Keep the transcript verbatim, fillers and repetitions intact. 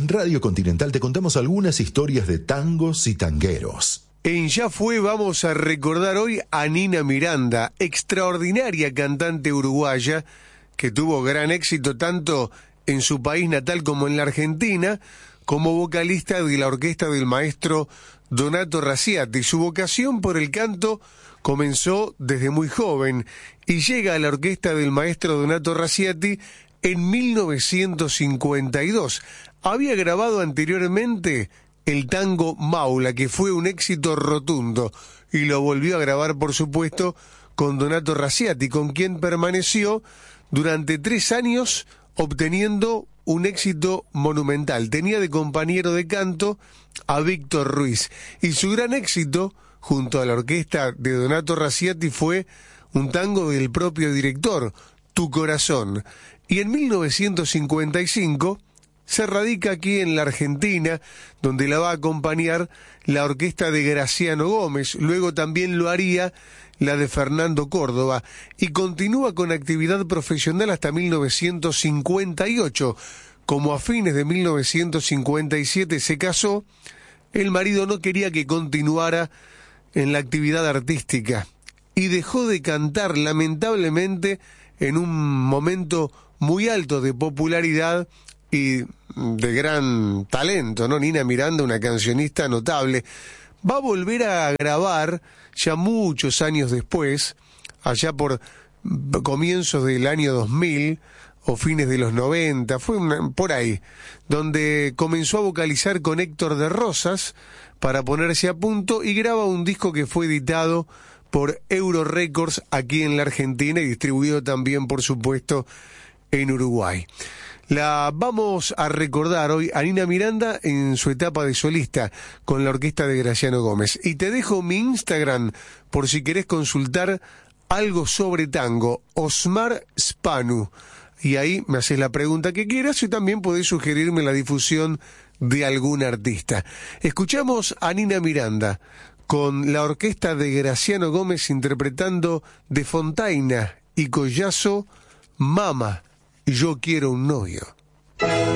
En Radio Continental te contamos algunas historias de tangos y tangueros. En Ya Fue vamos a recordar hoy a Nina Miranda, extraordinaria cantante uruguaya que tuvo gran éxito tanto en su país natal como en la Argentina, como vocalista de la orquesta del maestro Donato Raciati. Su vocación por el canto comenzó desde muy joven y llega a la orquesta del maestro Donato Raciati en mil novecientos cincuenta y dos. Había grabado anteriormente el tango Maula, que fue un éxito rotundo, y lo volvió a grabar, por supuesto, con Donato Raciati, con quien permaneció durante tres años obteniendo un éxito monumental. Tenía de compañero de canto a Víctor Ruiz, y su gran éxito, junto a la orquesta de Donato Raciati, fue un tango del propio director, Tu Corazón. Y en mil novecientos cincuenta y cinco se radica aquí en la Argentina, donde la va a acompañar la orquesta de Graciano Gómez, luego también lo haría la de Fernando Córdoba, y continúa con actividad profesional hasta mil novecientos cincuenta y ocho. Como a fines de mil novecientos cincuenta y siete se casó, el marido no quería que continuara en la actividad artística y dejó de cantar, lamentablemente, en un momento muy alto de popularidad y de gran talento, ¿no? Nina Miranda, una cancionista notable, va a volver a grabar ya muchos años después, allá por comienzos del año dos mil o fines de los noventa, fue una, por ahí, donde comenzó a vocalizar con Héctor de Rosas para ponerse a punto y graba un disco que fue editado por Euro Records aquí en la Argentina y distribuido también, por supuesto, en Uruguay. La vamos a recordar hoy a Nina Miranda en su etapa de solista con la orquesta de Graciano Gómez. Y te dejo mi Instagram por si querés consultar algo sobre tango, Osmar Spanu. Y ahí me haces la pregunta que quieras y también podés sugerirme la difusión de algún artista. Escuchamos a Nina Miranda con la orquesta de Graciano Gómez interpretando de Fontaina y Collazo, Mama, yo quiero un novio.